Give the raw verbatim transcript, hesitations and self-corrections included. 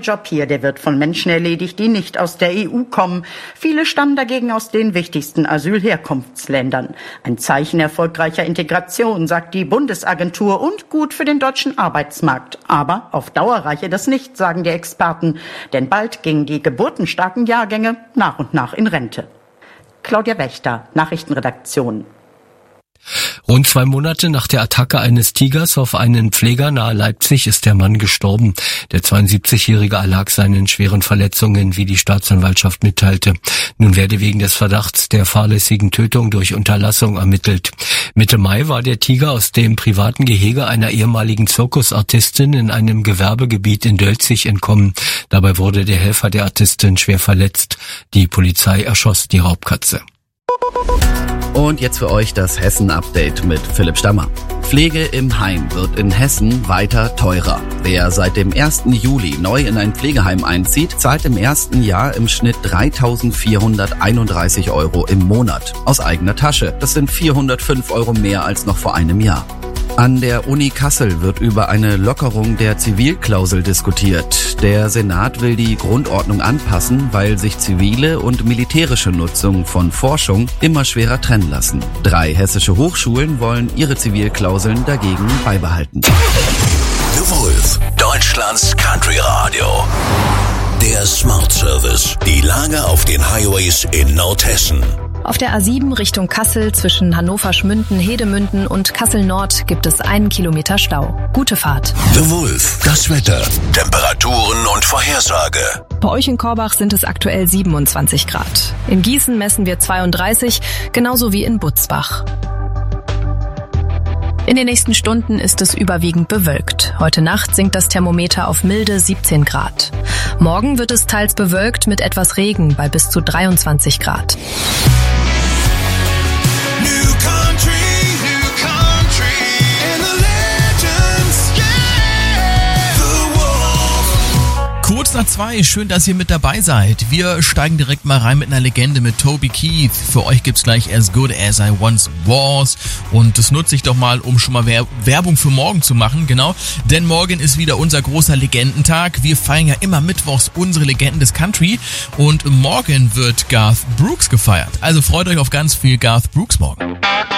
Job hier, der wird von Menschen erledigt, die nicht aus der E U kommen. Viele stammen dagegen aus den wichtigsten Asylherkunftsländern. Ein Zeichen erfolgreicher Integration, sagt die Bundesagentur, und gut für den deutschen Arbeitsmarkt. Aber auf Dauer reiche das nicht, sagen die Experten. Denn bald gingen die geburtenstarken Jahrgänge nach und nach in Rente. Claudia Wächter, Nachrichtenredaktion. Rund zwei Monate nach der Attacke eines Tigers auf einen Pfleger nahe Leipzig ist der Mann gestorben. Der zweiundsiebzigjährige erlag seinen schweren Verletzungen, wie die Staatsanwaltschaft mitteilte. Nun werde wegen des Verdachts der fahrlässigen Tötung durch Unterlassung ermittelt. Mitte Mai war der Tiger aus dem privaten Gehege einer ehemaligen Zirkusartistin in einem Gewerbegebiet in Dölzig entkommen. Dabei wurde der Helfer der Artistin schwer verletzt. Die Polizei erschoss die Raubkatze. Und jetzt für euch das Hessen-Update mit Philipp Stammer. Pflege im Heim wird in Hessen weiter teurer. Wer seit dem ersten Juli neu in ein Pflegeheim einzieht, zahlt im ersten Jahr im Schnitt dreitausendvierhunderteinunddreißig Euro im Monat. Aus eigener Tasche. Das sind vierhundertfünf Euro mehr als noch vor einem Jahr. An der Uni Kassel wird über eine Lockerung der Zivilklausel diskutiert. Der Senat will die Grundordnung anpassen, weil sich zivile und militärische Nutzung von Forschung immer schwerer trennen lassen. Drei hessische Hochschulen wollen ihre Zivilklauseln dagegen beibehalten. The Wolf, Deutschlands Country Radio. Der Smart Service. Die Lage auf den Highways in Nordhessen. Auf der A sieben Richtung Kassel zwischen Hannover-Schmünden, Hedemünden und Kassel-Nord gibt es einen Kilometer Stau. Gute Fahrt. The Wolf, das Wetter, Temperaturen und Vorhersage. Bei euch in Korbach sind es aktuell siebenundzwanzig Grad. In Gießen messen wir zweiunddreißig, genauso wie in Butzbach. In den nächsten Stunden ist es überwiegend bewölkt. Heute Nacht sinkt das Thermometer auf milde siebzehn Grad. Morgen wird es teils bewölkt mit etwas Regen bei bis zu dreiundzwanzig Grad. Kurz nach zwei, schön, dass ihr mit dabei seid. Wir steigen direkt mal rein mit einer Legende mit Toby Keith. Für euch gibt's gleich As Good As I Once Was. Und das nutze ich doch mal, um schon mal Werbung für morgen zu machen, genau. Denn morgen ist wieder unser großer Legendentag. Wir feiern ja immer mittwochs unsere Legenden des Country. Und morgen wird Garth Brooks gefeiert. Also freut euch auf ganz viel Garth Brooks morgen.